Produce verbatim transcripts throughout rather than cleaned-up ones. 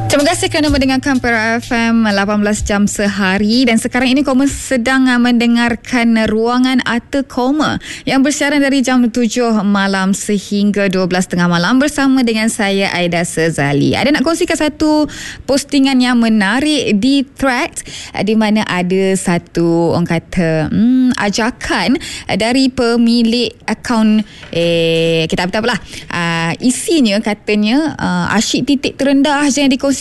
Terima kasih kerana mendengarkan Perak F M lapan belas jam sehari, dan sekarang ini kamu sedang mendengarkan Ruangan Arthur Comer yang bersiaran dari jam tujuh malam sehingga dua belas tiga puluh malam bersama dengan saya Aida Sezali. Ada nak kongsikan satu postingan yang menarik di thread di mana ada satu orang kata hmm, ajakan dari pemilik akaun eh kita tak apalah uh, isinya katanya uh, asyik titik terendah jangan dikongsikan.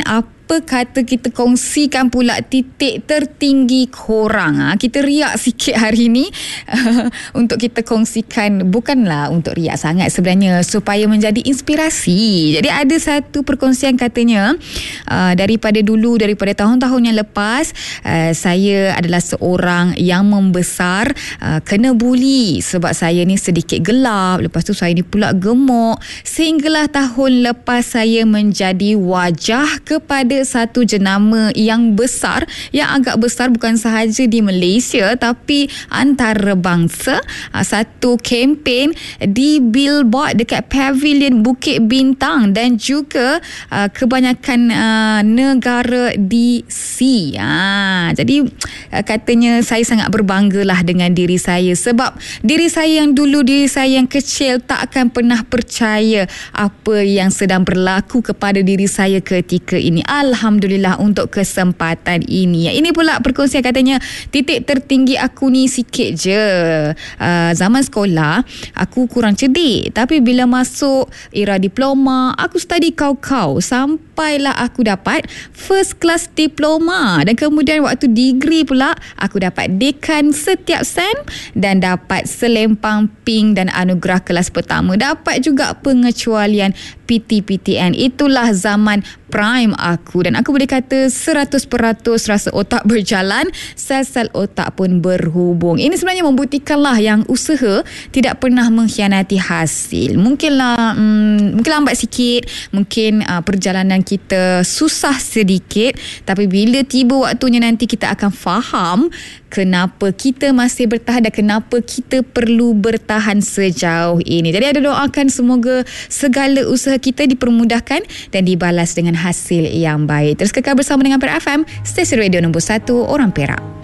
Apa kata kita kongsikan pula titik tertinggi korang. Ha? Kita riak sikit hari ni uh, untuk kita kongsikan, bukanlah untuk riak sangat sebenarnya, supaya menjadi inspirasi. Jadi ada satu perkongsian katanya uh, daripada dulu, daripada tahun-tahun yang lepas, uh, saya adalah seorang yang membesar uh, kena buli sebab saya ni sedikit gelap, lepas tu saya ni pula gemuk, sehinggalah tahun lepas saya menjadi wajah kepada satu jenama yang besar, yang agak besar bukan sahaja di Malaysia tapi antarabangsa. Satu kempen di billboard dekat Pavilion Bukit Bintang dan juga uh, kebanyakan uh, negara di C. Ha, jadi uh, katanya saya sangat berbanggalah dengan diri saya sebab diri saya yang dulu, diri saya yang kecil tak akan pernah percaya apa yang sedang berlaku kepada diri saya ketika ini. Alhamdulillah untuk kesempatan ini. Ini pula perkongsian katanya titik tertinggi aku ni sikit je. Uh, zaman sekolah aku kurang cerdik, tapi bila masuk era diploma aku study kau-kau sampailah aku dapat first class diploma, dan kemudian waktu degree pula aku dapat dekan setiap sem dan dapat selempang pink dan anugerah kelas pertama. Dapat juga pengecualian P T P T N. Itulah zaman prime aku, dan aku boleh kata seratus peratus rasa otak berjalan, sel-sel otak pun berhubung. Ini sebenarnya membuktikanlah yang usaha tidak pernah mengkhianati hasil. Mungkinlah hmm, mungkin lambat sikit, mungkin uh, perjalanan kita susah sedikit, tapi bila tiba waktunya nanti kita akan faham kenapa kita masih bertahan dan kenapa kita perlu bertahan sejauh ini. Jadi ada doakan semoga segala usaha kita dipermudahkan dan dibalas dengan hasil yang baik. Terus kekal bersama dengan Perak F M, stesen radio nombor satu orang Perak.